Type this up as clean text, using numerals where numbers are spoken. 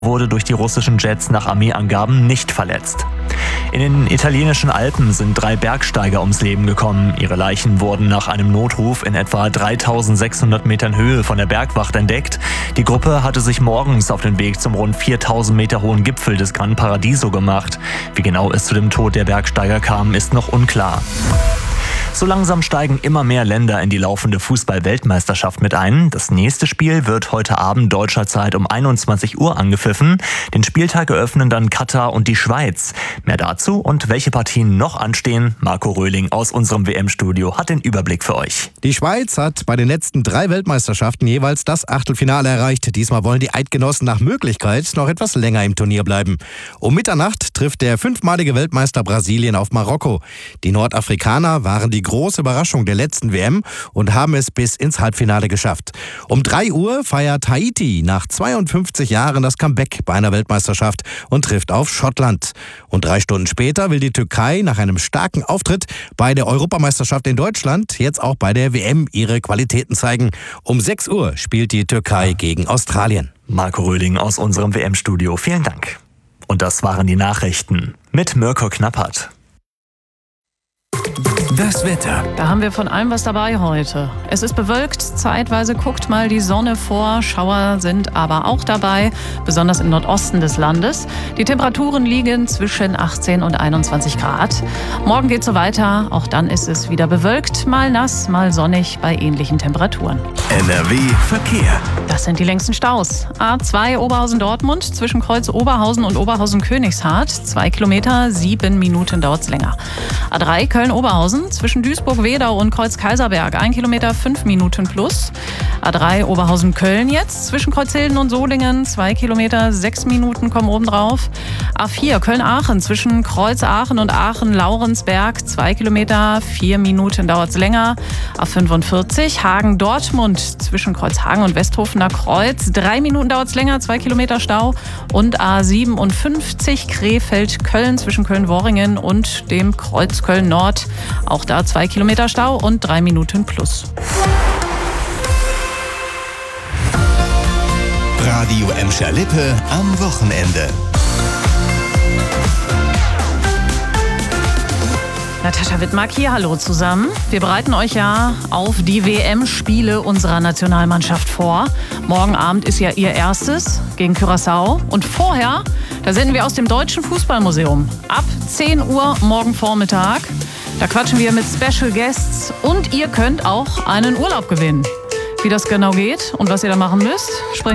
wurde durch die russischen Jets nach Armeeangaben nicht verletzt. In den italienischen Alpen sind 3 Bergsteiger ums Leben gekommen. Ihre Leichen wurden nach einem Notruf in etwa 3600 Metern Höhe von der Bergwacht entdeckt. Die Gruppe hatte sich morgens auf den Weg zum rund 4000 Meter hohen Gipfel des Gran Paradiso gemacht. Wie genau es zu dem Tod der Bergsteiger kam, ist noch unklar. So langsam steigen immer mehr Länder in die laufende Fußball-Weltmeisterschaft mit ein. Das nächste Spiel wird heute Abend deutscher Zeit um 21 Uhr angepfiffen. Den Spieltag eröffnen dann Katar und die Schweiz. Mehr dazu und welche Partien noch anstehen, Marco Röhling aus unserem WM-Studio hat den Überblick für euch. Die Schweiz hat bei den letzten 3 Weltmeisterschaften jeweils das Achtelfinale erreicht. Diesmal wollen die Eidgenossen nach Möglichkeit noch etwas länger im Turnier bleiben. Um Mitternacht trifft der 5-malige Weltmeister Brasilien auf Marokko. Die Nordafrikaner waren die große Überraschung der letzten WM und haben es bis ins Halbfinale geschafft. Um 3 Uhr feiert Haiti nach 52 Jahren das Comeback bei einer Weltmeisterschaft und trifft auf Schottland. Und 3 Stunden später will die Türkei nach einem starken Auftritt bei der Europameisterschaft in Deutschland jetzt auch bei der WM ihre Qualitäten zeigen. Um 6 Uhr spielt die Türkei gegen Australien. Marco Röhling aus unserem WM-Studio, vielen Dank. Und das waren die Nachrichten mit Mirko Knappert. Das Wetter. Da haben wir von allem was dabei heute. Es ist bewölkt, zeitweise guckt mal die Sonne vor. Schauer sind aber auch dabei, besonders im Nordosten des Landes. Die Temperaturen liegen zwischen 18 und 21 Grad. Morgen geht es so weiter, auch dann ist es wieder bewölkt, mal nass, mal sonnig bei ähnlichen Temperaturen. NRW Verkehr. Das sind die längsten Staus. A2 Oberhausen-Dortmund zwischen Kreuz Oberhausen und Oberhausen-Königshardt. 2 Kilometer, 7 Minuten dauert es länger. A3 Köln-Oberhausen zwischen Duisburg-Wedau und Kreuz-Kaiserberg. 1 Kilometer, 5 Minuten plus. A3 Oberhausen-Köln jetzt zwischen Kreuzhilden und Solingen. 2 Kilometer, 6 Minuten kommen obendrauf. A4 Köln-Aachen zwischen Kreuz-Aachen und Aachen-Laurensberg. 2 Kilometer, 4 Minuten dauert es länger. A45 Hagen-Dortmund zwischen Kreuzhagen und Westhofener Kreuz. 3 Minuten dauert es länger, 2 Kilometer Stau. Und A57 Krefeld-Köln zwischen Köln-Worringen und dem Kreuz Köln-Nord. Auch da 2 Kilometer Stau und 3 Minuten plus. Radio Emscher-Lippe am Wochenende. Natascha Wittmark hier, hallo zusammen. Wir bereiten euch ja auf die WM-Spiele unserer Nationalmannschaft vor. Morgen Abend ist ja ihr erstes gegen Curaçao. Und vorher, da senden wir aus dem Deutschen Fußballmuseum. Ab 10 Uhr morgen Vormittag. Da quatschen wir mit Special Guests und ihr könnt auch einen Urlaub gewinnen. Wie das genau geht und was ihr da machen müsst,